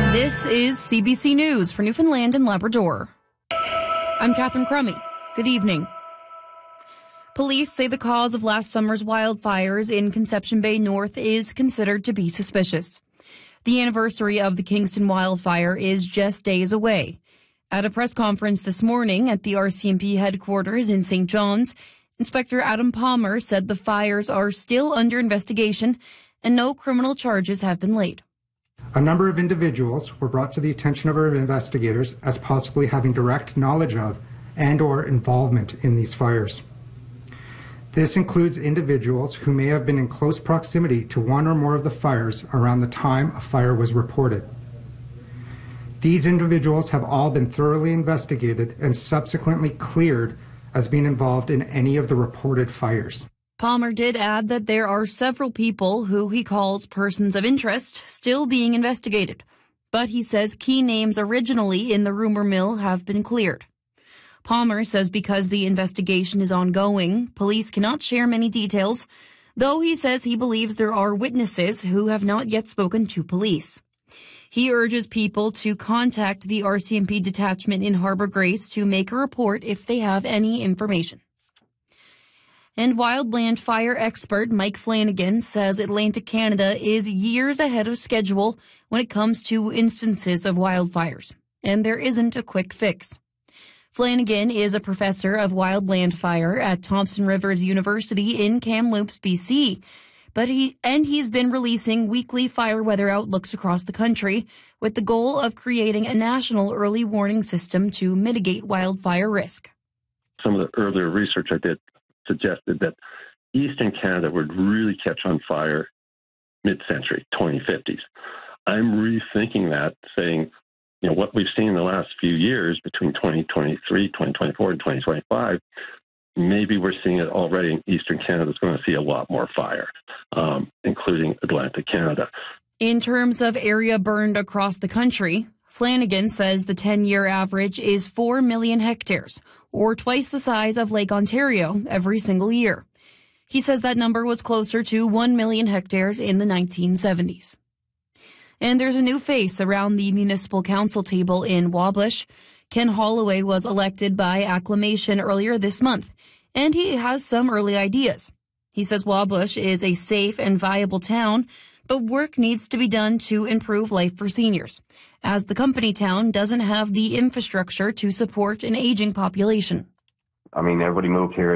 This is CBC News for Newfoundland and Labrador. I'm Catherine Crummy. Good evening. Police say the cause of last summer's wildfires in Conception Bay North is considered to be suspicious. The anniversary of the Kingston wildfire is just days away. At a press conference this morning at the RCMP headquarters in St. John's, Inspector Adam Palmer said the fires are still under investigation and no criminal charges have been laid. A number of individuals were brought to the attention of our investigators as possibly having direct knowledge of and/or involvement in these fires. This includes individuals who may have been in close proximity to one or more of the fires around the time a fire was reported. These individuals have all been thoroughly investigated and subsequently cleared as being involved in any of the reported fires. Palmer did add that there are several people who he calls persons of interest still being investigated, but he says key names originally in the rumor mill have been cleared. Palmer says because the investigation is ongoing, police cannot share many details, though he says he believes there are witnesses who have not yet spoken to police. He urges people to contact the RCMP detachment in Harbour Grace to make a report if they have any information. And wildland fire expert Mike Flanagan says Atlantic Canada is years ahead of schedule when it comes to instances of wildfires, and there isn't a quick fix. Flanagan is a professor of wildland fire at Thompson Rivers University in Kamloops, BC, but he's been releasing weekly fire weather outlooks across the country with the goal of creating a national early warning system to mitigate wildfire risk. Some of the earlier research I did suggested that Eastern Canada would really catch on fire mid-century, 2050s. I'm rethinking that, saying, what we've seen in the last few years between 2023, 2024, and 2025, maybe we're seeing it already in Eastern Canada. Is going to see a lot more fire, including Atlantic Canada. In terms of area burned across the country, Flanagan says the 10-year average is 4 million hectares, or twice the size of Lake Ontario every single year. He says that number was closer to 1 million hectares in the 1970s. And there's a new face around the municipal council table in Wabush. Ken Holloway was elected by acclamation earlier this month, and he has some early ideas. He says Wabush is a safe and viable town, but work needs to be done to improve life for seniors, as the company town doesn't have the infrastructure to support an aging population. Everybody moved here